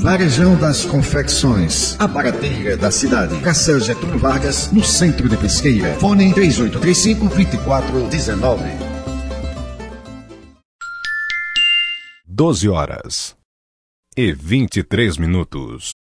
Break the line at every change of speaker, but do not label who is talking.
Varejão das Confecções, a barateira da cidade. Cacel Getúlio Vargas, no centro de Pesqueira. Fone 3835-2419.
12 horas e 23 minutos.